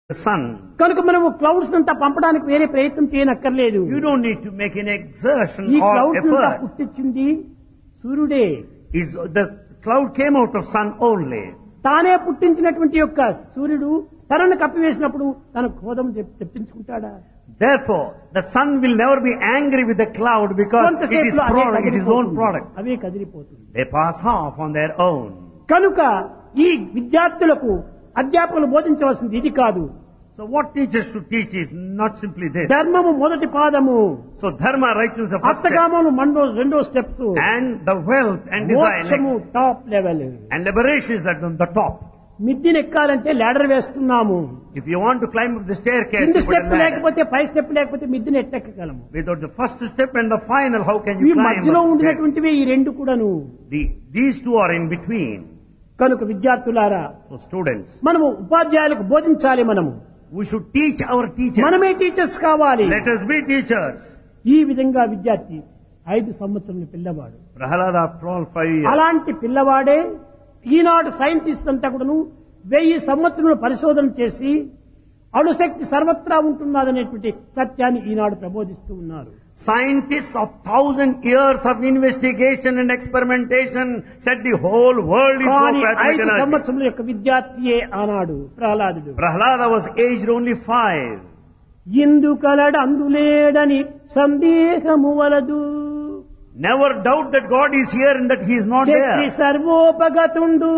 the sun. కనుక మనము clouds అంతా పంపడానికి వేరే ప్రయత్నం చేయనక్కర్లేదు. You don't need to make any exertion ఈ or క్లౌడ్స్ అంతా effort. పుట్టించింది సూర్యుడే. The cloud came out of sun only. తానే పుట్టించినటువంటి యొక్క సూర్యుడు తనను కప్పివేసినప్పుడు తన క్రోధం తెప్పించుకుంటాడా? Therefore, the sun will never be angry with the cloud because it is product, it is own product. Away కదిలిపోతుంది. They pass off on their own. కనుక ఈ విద్యార్థులకు అధ్యాపకులు బోధించవలసింది ఇది కాదు. So what teachers should teach is not simply this. ధర్మము మొదటి పాదము, So dharma, righteousness is the first step. అర్థకామము రెండో steps, And the wealth and desire మోక్షము next. Top level. And liberation is at the top. మిద్దిని ఎక్కాలంటే ladder వేస్తున్నాము. If you want to climb up the staircase, కింది you put a step ladder. లేకపోతే పై step లేకపోతే మిద్దిని ఎట్టెక్కగలము. Without the first step and the final, how can ఈ you climb మధ్యలో up the stairs? ఉండినటువంటివి ఈ రెండు కూడాను. These two are in between. కనుక విద్యార్థులారా, So students, మనము ఉపాధ్యాయులకు బోధించాలి. మనము we should teach our teachers. మనమే టీచర్స్ కావాలి. Let us be teachers. ఈ విధంగా విద్యార్థి 5 సంవత్సరాల పిల్లవాడు. Prahalada, after all, 5 years. అలాంటి పిల్లవాడే ఈనాడు సైంటిస్ట్ అంతా కూడాను 1000 సంవత్సరాలు పరిశోధన చేసి అణుశక్తి సర్వత్రా ఉంటున్నదనేటువంటి సత్యాన్ని ఈనాడు ప్రబోధిస్తూ ఉన్నారు. Scientists of 1000 years of investigation and experimentation said the whole world is కానీ so 5 energy. సంవత్సరాల యొక్క విద్యార్థియే ఆనాడు ప్రహ్లాదుడు. Prahalada was aged only 5. ఇందు కలడు అందులేడని సందేహము వలదు, Never doubt that God is here and that He is not Shakti there. సర్వోపగతుండు,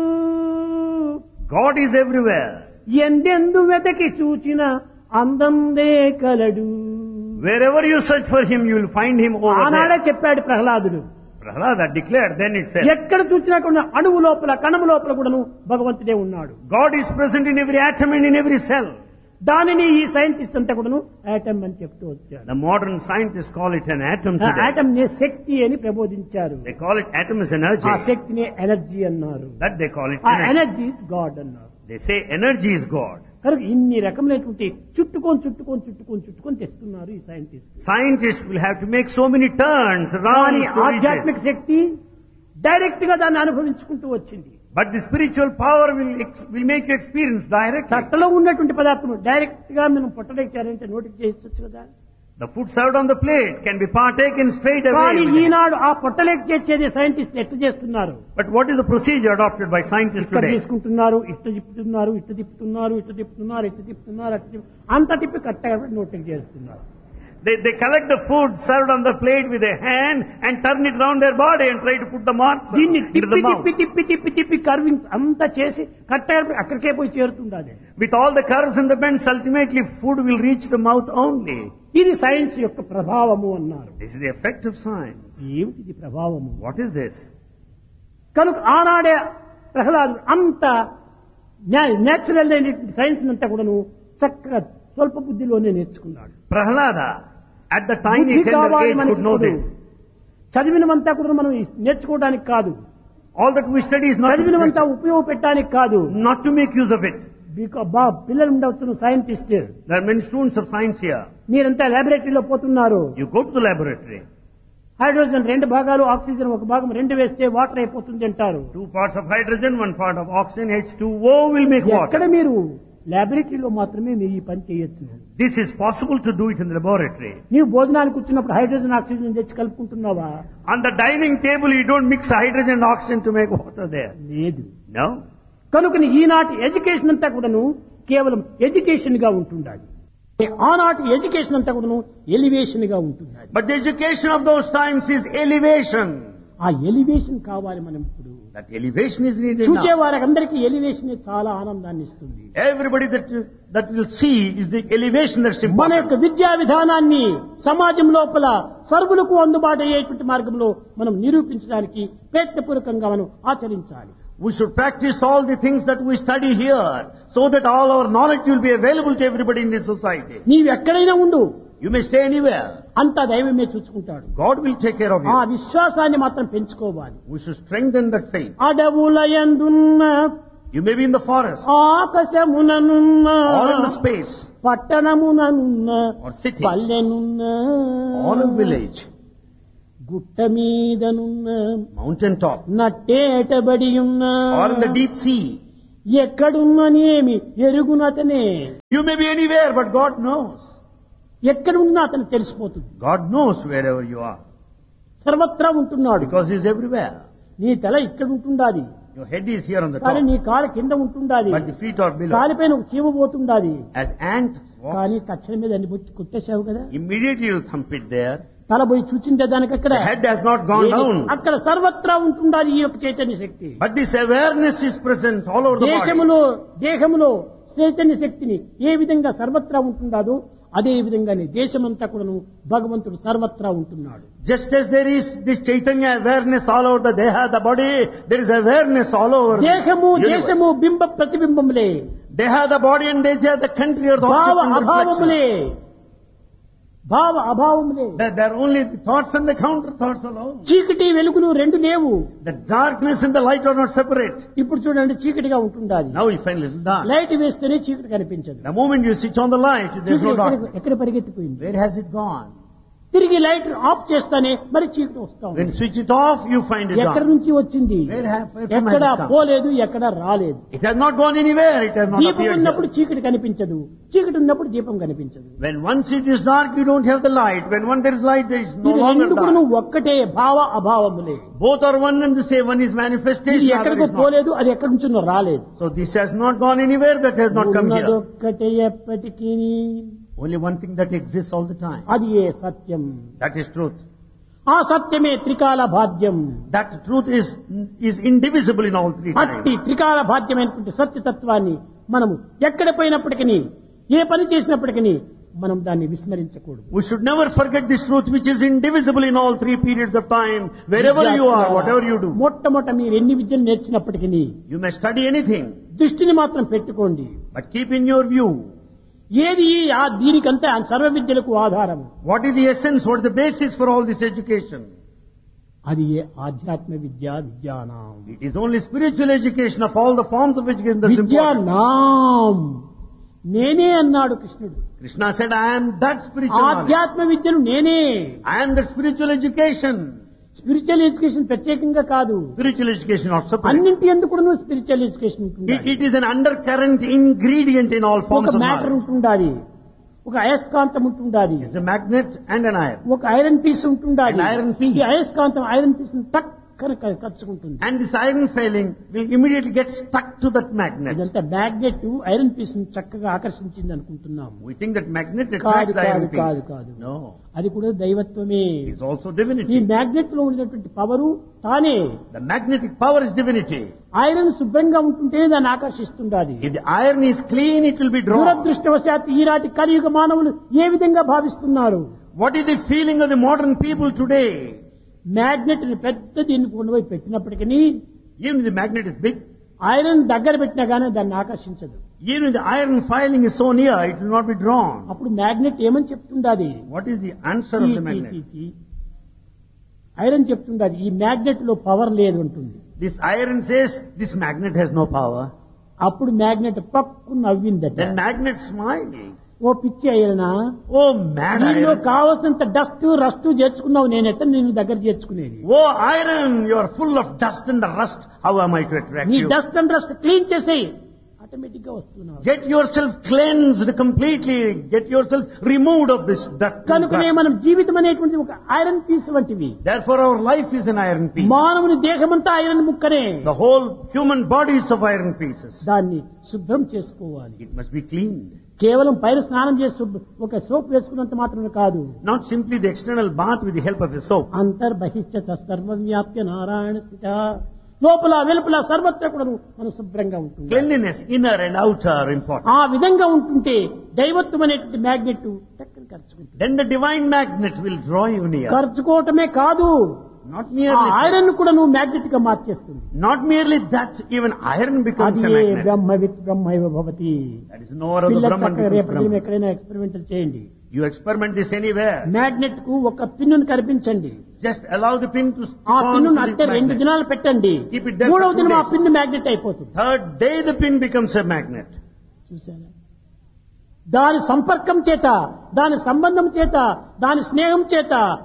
God is everywhere. ఎందెందు వెతకి చూచిన అందందే కలడు. Wherever you search for Him, you will find Him over ఆనాడే there. చెప్పాడు ప్రహ్లాదుడు. Prahalada declared, then it said, ఎక్కడ చూసినా కూడా అణువు లోపల కణము లోపల కూడాను భగవంతుడే ఉన్నాడు. God is present in every atom and in every cell. దానిని ఈ సైంటిస్ట్ అంతా కూడాను ఆటమ్ అని చెప్తూ వచ్చాడు. The modern scientists call it an atom ఆ today. ఆటమ్ నే శక్తి అని ప్రబోధించారు. They call it atom is energy. ఆ శక్తిని ఎనర్జీ అన్నారు. That they call it ఆ energy. ఎనర్జీ ఇస్ గాడ్ అన్నారు. They say energy is God. కనుక ఇన్ని రకమైనటువంటి చుట్టుకొని తెస్తున్నారు ఈ scientist. Scientists will have to make so many turns కానీ around to reach ఆధ్యాత్మిక this. శక్తి డైరెక్ట్ గా దాన్ని అనుభవించుకుంటూ వచ్చింది. But the spiritual power will make you experience directly. తట్టలో ఉన్నటువంటి పదార్థం డైరెక్ట్ గా మనం పొట్టలేచారంటే నోటికి చేయొచ్చు కదా. The food served on the plate can be partaken straight కానీ away. ఈనాడు ఆ పొట్టలేక చేసేది సైంటిస్ట్ ఎట్లా చేస్తున్నారు? But what is the procedure adopted by scientists ఇక్కడ today? తీసుకుంటున్నారు, ఇట్లా తిప్పుతున్నారు, అంత తిప్పి కట్టగా నోటికి చేస్తున్నారు. They collect the food served on the plate with a hand and turn it around their body and try to put the marks దీన్ని into the mouth. తిప్పి curvings అంతా చేసి కట్టగా అక్కడికే పోయి చేరుతుండాలి. With all the curves and the bends, ultimately food will reach the mouth only. ఇది science యొక్క ప్రభావము అన్నారు. This is the effect of science. ఏమిటిది ప్రభావము? What is this? కనుక ఆనాడే ప్రహ్లాదు అంత నేచురల్ అయినటువంటి సైన్స్ అంతా కూడాను చక్కగా స్వల్ప బుద్ధిలోనే నేర్చుకున్నాడు. Prahalada, at the tiny బుద్ధి tender కావాలి age, మనకి could know ఇప్పుడు. this. చదివినమంతా కూడా మనం నేర్చుకోవడానికి కాదు, All that we study is not చదివినమంతా ఉపయోగపెట్టడానికి కాదు. to make use of it. పిల్లలు ఉండవచ్చు scientist, There are many students of science here. మీరంతా లాబొరేటరీలో పోతున్నారు. You go to the laboratory. Hydrogen 2 భాగాలు, ఆక్సిజన్ 1 భాగం 2 వేస్తే వాటర్ అయిపోతుంది అంటారు. 2 parts of hydrogen, 1 part of oxygen, H2O will make ఎక్కడ water. మీరు లాబొరేటరీలో మాత్రమే మీరు ఈ పని చేయొచ్చు. This is possible to do it in the laboratory. నీవు భోజనానికి వచ్చినప్పుడు హైడ్రోజన్ ఆక్సిజన్ తెచ్చి కలుపుకుంటున్నావా? On the dining table, you don't mix hydrogen and oxygen to make water there. లేదు. No. కనుక ఈనాటి ఎడ్యుకేషన్ అంతా కూడాను కేవలం ఎడ్యుకేషన్ గా ఉంటుండాలి. ఆనాటి ఎడ్యుకేషన్ అంతా కూడాను ఎలివేషన్ గా ఉంటుండాలి. But the education of those times is elevation. ఆ ఎలివేషన్ కావాలి మనం ఇప్పుడు. That elevation is needed చూసే now. వారందరికీ ఎలివేషన్ చాలా ఆనందాన్ని ఇస్తుంది. Everybody that will see is the elevation that's మన యొక్క important. విద్యా విధానాన్ని సమాజం లోపల సర్వులకు అందుబాటు అయ్యేటువంటి మార్గంలో మనం నిరూపించడానికి ప్రయత్నపూర్వకంగా మనం ఆచరించాలి. We should practice all the things that we study here so that all our knowledge will be available to everybody in this society. నీవు ఎక్కడైనా ఉండు, You may stay anywhere. అంతా దైవమే చూసుకుంటాడు. God will take care of ఆ you. విశ్వాసాన్ని మాత్రం పెంచుకోవాలి. We should strengthen that faith. అడవులయందున్న You may be in the forest ఆకాశముననున్న or in the space పట్టణముననున్న or city పల్లెనున్న or a village, గుట్ట మీదనున్న mountain top నట్టేటబడి ఉన్న or in the deep sea. ఎక్కడున్ననేమి ఎరుగునతనే. You may be anywhere, but God knows. ఎక్కడున్నా అతను తెలిసిపోతుంది. God knows wherever you are. సర్వత్రా ఉంటున్నాడు. Because He is everywhere. నీ తల ఇక్కడ ఉంటుండాది, Your head is here on the కానీ top, నీ కాలు కింద ఉంటుండాది, but the feet are below. కాలిపైన ఒక చీమ పోతుండాది. As ant కానీ walks, తక్షణ మీద అన్ని బొచ్చి కుట్టేశావు కదా. immediately you thump it there. తల పోయి చూచిందే దానికి అక్కడ The head has not gone down. అక్కడ సర్వత్రా ఉంటుండాలి ఈ యొక్క చైతన్య శక్తి. But this awareness is present all over the body. దేహములో చైతన్య శక్తిని ఏ విధంగా సర్వత్రా ఉంటుండాదో అదే విధంగానే దేశమంతా కూడాను భగవంతుడు సర్వత్రా ఉంటున్నాడు. Just as there is this Chaitanya awareness all over the Deha, the body, there is awareness all over the దేహము universe. దేశము బింబ ప్రతిబింబములే, Deha, the body, and Deja, the country, or the భావ object and reflection. అభావములే, భావ అభావములే. There are only the thoughts and the counter thoughts alone. చీకటి వెలుగులు రెండు లేవు. The darkness and the light are not separate. ఇప్పుడు చూడండి చీకటిగా ఉంటుండాలి, Now you find little dark. Light వేస్తేనే చీకటి కనిపించదు. The moment you switch on the light, there is no చీకటి darkness. ఎక్కడ పరిగెత్తిపోయింది. Where has it gone? తిరిగి లైట్ ఆఫ్ చేస్తానే మరి చీకటి వస్తా ఉంది. When you switch it off, you find it ఎక్కడి dark. నుంచి వచ్చింది, Where from ఎక్కడ has it come? పోలేదు, ఎక్కడ రాలేదు. It has not gone anywhere. It has not దీపం appeared ఉన్నప్పుడు here. చీకటి కనిపించదు, చీకటి ఉన్నప్పుడు దీపం కనిపించదు. When once it is dark, you don't have the light. When there is light, there is no ఇది longer రెండు dark. నువ్వు ఒక్కటే, భావ అభావములే. Both are one and the same. One is ఇది manifestation, other ఎక్కడికో is not. పోలేదు, అది ఎక్కడి నుంచో రాలేదు. So this has not gone anywhere. That has not come here. ఉన్నదొక్కటే ఎప్పటికీ, Only one thing that exists all the time. అది ఏ సత్యం. That is truth. ఆ సత్యమే త్రికాల బాధ్యం. That truth is indivisible in all three అట్టి times. త్రికాల బాధ్యమైనటువంటి సత్యతత్వాన్ని మనము ఎక్కడ పోయినప్పటికీ, ఏ పని చేసినప్పటికీ మనం దాన్ని విస్మరించకూడదు. We should never forget this truth which is indivisible in all three periods of time. Wherever you are, whatever you do. మొట్టమొదట మీరు ఎన్ని విద్యలు నేర్చినప్పటికీ You may study anything, దృష్టిని మాత్రం పెట్టుకోండి. but keep in your view. ఏది దీనికంతా సర్వ విద్యలకు ఆధారం. What is the essence? What is the basis for all this education? అది ఏ ఆధ్యాత్మ విద్యానాం. It is only spiritual education of all the forms of education that's important. విద్యానాం నేనే అన్నాడు కృష్ణుడు. Krishna said, I am that spiritual knowledge. ఆధ్యాత్మ విద్యను నేనే. I am the spiritual education. Spiritual education ప్రత్యేకంగా కాదు, Spiritual education not separate. అన్నింటి ఎందుకు కూడా స్పిరిచువల్ ఎడ్యుకేషన్ ఉంటుంది. It is an undercurrent ingredient in all forms ఒక of మ్యాటర్ knowledge. ఉంటుండాలి, ఒక అయస్కాంతం ఉంటుండాలి, It's a magnet and an iron. ఒక ఐరన్ పీస్ ఉంటుండాలి. An iron piece. ఈ అయస్కాంతం ఐరన్ పీస్ టక్కన కలుసుకుంటుంది. And this iron failing will immediately get stuck to that magnet. ఇదంతా మ్యాగ్నెట్ ఐరన్ పీస్ ని చక్కగా ఆకర్షించింది అనుకుంటున్నాము. We think that magnet కాదు attracts the iron కాదు piece. కాదు. No. అది కూడా దైవత్వమే. It's also ఈ divinity. మ్యాగ్నెట్ లో ఉన్నటువంటి పవరు తానే. The magnetic power is divinity. Iron శుభ్రంగా ఉంటుంటేనే దాన్ని ఆకర్షిస్తుండాలి. If the iron is clean, it will be drawn. దురదృష్టవశాత్తు ఈనాటి కలియుగ మానవులు ఏ విధంగా భావిస్తున్నారు? What is the feeling of the modern people today? Magnet ని పెద్ద దీన్ని కొండపోయి పెట్టినప్పటికీ Even if the magnet is big, iron దగ్గర పెట్టినా గానీ దాన్ని ఆకర్షించదు. even if the iron filing is so near, it will not be drawn. అప్పుడు మ్యాగ్నెట్ ఏమని చెప్తుండాది? What is the answer of the magnet? Iron చెప్తుండాది ఈ మ్యాగ్నెట్ లో పవర్ లేదు అంటుంది. This iron says this magnet has no power. అప్పుడు magnet పక్కు నవ్విందట. Then magnet smiling. ఓ పిచ్చి ఐరనా, Oh mad నీలో iron. కావలసినంత డస్ట్ రస్ట్ చేర్చుకున్నావు, నేనెత్త నేను దగ్గర చేర్చుకునేది. Oh iron, you are full of dust and the rust. How am I to attract నీ you? Dust and rust clean చేసేయి, automatic గా వస్తున్నావు. Get yourself cleansed completely. Get yourself removed of this dust. కనుకనే మనం జీవితం అనేటువంటి ఒక iron piece వంటివి. Therefore our life is an iron piece. మానవుని దేహమంతా iron ముక్కనే. The whole human body is of iron pieces. దాన్ని శుభ్రం చేసుకోవాలి. It must be cleaned. కేవలం పైన స్నానం చేసి ఒక సోప్ వేసుకున్నంత మాత్రమే కాదు. Not simply the external bath with the help of a soap. అంతర్బహిష్ట సర్వవ్యాప్య Narayana స్థిత, లోపల వెలుపల సర్వత్రా కూడా మనం శుభ్రంగా ఉంటుంది. Cleanliness, inner and outer, are important. ఆ విధంగా ఉంటుంటే దైవత్వం అనేటువంటి మ్యాగ్నెట్ టక్కన ఖర్చుకుంటుంది. Then the divine magnet will draw you near. ఖర్చుకోవటమే కాదు, Not ఆ merely ఐరన్ కూడా నువ్వు మ్యాగ్నెట్ గా మార్చేస్తుంది. not merely that, even iron becomes అది a magnet. బ్రహ్మవిత్ బ్రహ్మైవ Bhavati. That is no other పిల్లలు Brahman చక్కగా becomes రేపటి Brahman. ఎక్కడైనా ఎక్స్పెరిమెంటల్ చేయండి. You experiment this anywhere. Magnet కు ఒక పిన్నును కనిపించండి, Just allow the pin to stick ఆ on పిన్నును to అట్టే this 2 magnet. దినాలు పెట్టండి, Keep it there for 3వ 2 దినం ఆ days. పిన్ను మ్యాగ్నెట్ అయిపోతుంది. Third day the pin becomes a magnet. చూసారా? దాని సంపర్కం చేత, దాని సంబంధం చేత, దాని స్నేహం చేత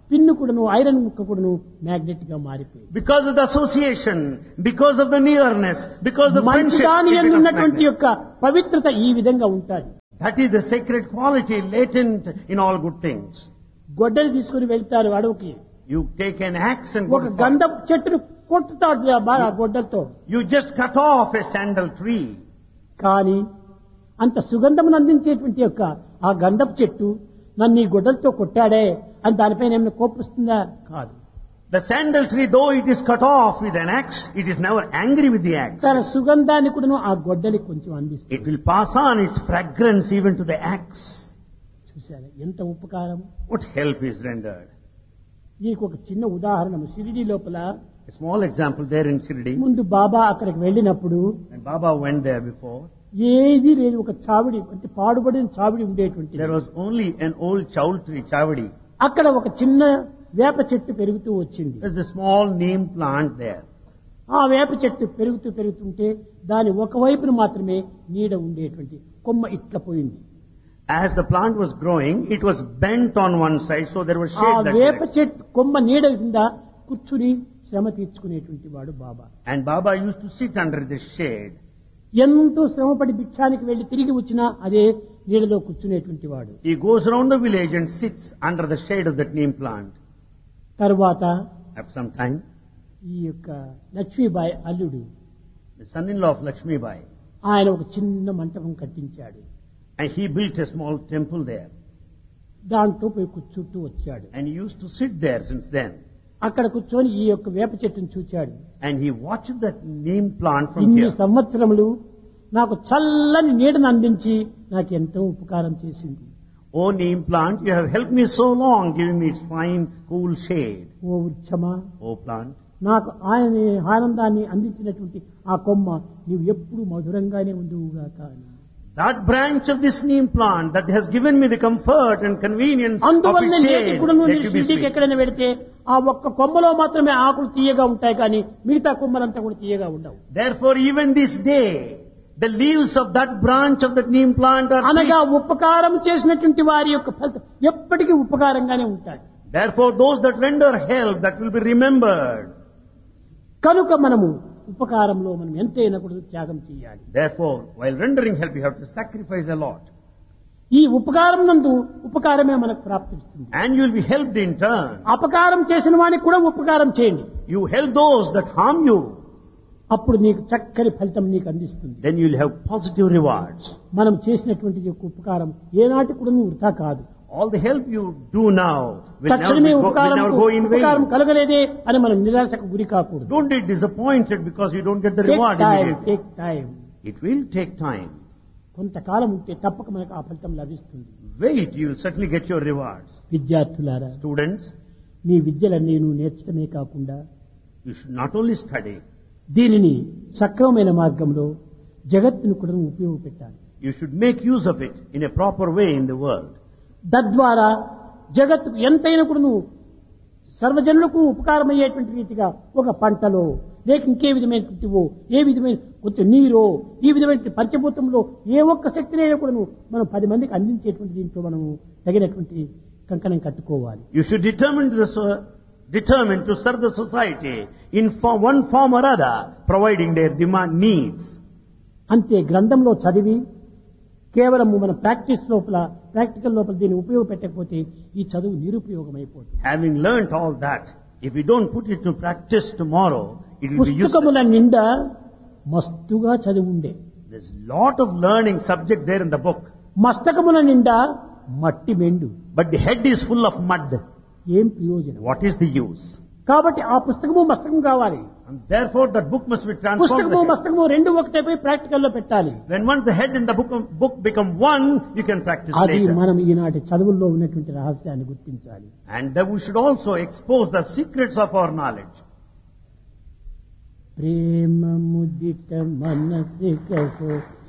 పిన్ను కూడాను ఐరన్ ముక్క కూడాను మ్యాగ్నెట్ గా మారిపోయింది. Because of the association, because of the nearness, because of the friendship, మంచిదాని it యందు becomes ఉన్నటువంటి magnet. యొక్క పవిత్రత ఈ విధంగా ఉంటుంది. That is the sacred quality latent in all good things. గొడ్డలి తీసుకుని వెళ్తారు అడవికి. You take an axe and go ఒక to forest. గంధపు చెట్టును కొట్టుతాడు బాగా గొడ్డలతో. You just cut off a sandal tree. కానీ అంత సుగంధమును అందించేటువంటి యొక్క ఆ గంధపు చెట్టు నన్ను ఈ గొడ్డలతో కొట్టాడే అని దానిపైన ఏమైనా కోపిస్తుందా? కాదు. The sandal tree, though it is cut off with an axe, it is never angry with the axe. తన సుగంధాన్ని కూడా ఆ గొడ్డలి కొంచెం అందిస్తుంది. It will pass on its fragrance even to the axe. చూశారా ఎంత ఉపకారం. What help is rendered? నీకు ఒక చిన్న ఉదాహరణ. షిరిడి లోపల A small example there in Shirdi. ముందు బాబా అక్కడికి వెళ్ళినప్పుడు When Baba went there before, ఏది లేదు, ఒక చావిడి అంటే పాడుబడిన చావిడి ఉండేటువంటి. there was only an old chaul tree, chavadi. అక్కడ ఒక చిన్న వేప చెట్టు పెరుగుతూ వచ్చింది. There's a small neem plant there. ఆ వేప చెట్టు పెరుగుతుంటే దాని ఒకవైపున మాత్రమే నీడ ఉండేటువంటి కొమ్మ ఇట్లా పోయింది. As the plant was growing, it was bent on one side, so there was ఆ shade that వేప direction. చెట్టు కొమ్మ నీడ కింద కూర్చుని శ్రమ తీర్చుకునేటువంటి వాడు బాబా. And Baba used to sit under this shade. ఎంతో శ్రమపడి భిక్షానికి వెళ్లి తిరిగి వచ్చినా అదే నీడలో కూర్చునేటువంటి వాడు. He goes around the village and sits under the shade of that neem plant. తర్వాత After some time, ఈ యొక్క లక్ష్మీబాయి అల్లుడు the son-in-law of Lakshmi Bai, ఆయన ఒక చిన్న మంటపం కట్టించాడు. and he built a small temple there. దాంట్లో పోయి కూర్చుంటూ వచ్చాడు. And he used to sit there since then. అక్కడ కూర్చొని ఈ యొక్క వేప చెట్టును చూచాడు. And he watched that neem plant from ఇన్ని here. సంవత్సరములు నాకు చల్లని నీడను అందించి నాకు ఎంతో ఉపకారం చేసింది. Oh neem plant, you have helped me so long, giving me its fine, cool shade. Oh వృక్షమా, Oh plant, నాకు ఆయన ఆనందాన్ని అందించినటువంటి ఆ కొమ్మ నీవు ఎప్పుడు మధురంగానే ఉండుగాక అని. that branch of this neem plant that has given me the comfort and convenience of అందువల్ల its నేటి shade, కూడా let నువ్వు you be సిటీకి sweet. ఎక్కడైనా పెడితే ఆ ఒక్క కొమ్మలో మాత్రమే ఆకులు తీయగా ఉంటాయి, కానీ మిగతా కొమ్మలంతా కూడా తీయగా ఉండవు. Therefore, even this day, the leaves of that branch of that neem plant are అనగా sweet. ఉపకారం చేసినటువంటి వారి యొక్క ఫలితం ఎప్పటికీ ఉపకారంగానే ఉంటాయి. Therefore, those that render help, that will be remembered. కనుక మనము ఉపకారంలో మనం ఎంతైనా కూడా త్యాగం చేయాలి. Therefore, while rendering help, you have to sacrifice a lot. ఈ ఉపకారం నందు ఉపకారమే మనకు ప్రాప్తిస్తుంది. And you will be helped in turn. అపకారం చేసిన వానికి కూడా ఉపకారం చేయండి, You help those that harm you, అప్పుడు నీకు చక్కని ఫలితం నీకు అందిస్తుంది. then you will have positive rewards. మనం చేసినటువంటి యొక్క ఉపకారం ఏనాటి కూడా వృథా కాదు. All the help you do now will తక్షణమే never go in ఉపకారం vain. కలగలేదే అని మనం నిరాశకు గురి కాకూడదు. Don't be disappointed because you don't get the reward immediately. Take time. It will take time. కొంతకాలం ఉంటే తప్పక మనకు ఆ ఫలితం లభిస్తుంది. Wait, you will certainly get your rewards. విద్యార్థులారా, Students, మీ విద్యలన్నీ నువ్వు నేర్చడమే కాకుండా you should not only study, దీనిని సక్రమమైన మార్గంలో జగత్తును కూడా ఉపయోగపెట్టాలి. you should make use of it in a proper way in the world. తద్వారా జగత్తుకు ఎంతైనా కూడా నువ్వు సర్వజనులకు ఉపకారమయ్యేటువంటి రీతిగా ఒక పంటలో లేక ఇంకే విధమైనటువంటివో ఏ విధమైన కొంచెం నీరో ఈ విధమైన పంచభూతంలో ఏ ఒక్క శక్తినైనా కూడా మనం 10 మందికి అందించేటువంటి దీంట్లో మనము తగినటువంటి కంకణం కట్టుకోవాలి. You should determine to serve the society in one form or other, providing their demand needs. అంతే. గ్రంథంలో చదివి కేవలం మన ప్రాక్టికల్ లోపల దీన్ని ఉపయోగపెట్టకపోతే ఈ చదువు నిరుపయోగమైపోతుంది. Having learnt all that, if we don't put it to practice tomorrow, it will be పుస్తకముల useless. నిండా మస్తుగా చదివి ఉండే, There's a lot of learning subject there in the book, మస్తకముల నిండా మట్టి మెండు, but the head is full of mud. ఏం ప్రయోజనం? What is the use? కాబట్టి ఆ పుస్తకము మస్తకం కావాలి. And therefore that book must be transformed. పుస్తకము మస్తకము రెండు ఒకటైపోయి ప్రాక్టికల్ లో పెట్టాలి. When once the head and the book become one, you can practice అది later. మనం ఈనాటి చదువుల్లో ఉన్నటువంటి రహస్యాన్ని గుర్తించాలి. And that we should also expose the secrets of our knowledge. Prema ముదిత మనసికో